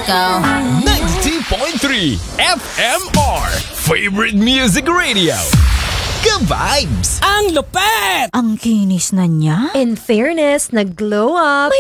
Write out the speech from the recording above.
go. 92.3 FMR Favorite Music Radio. Ka-vibes! Ang lupet! Ang kinis na niya. In fairness, nag-glow up.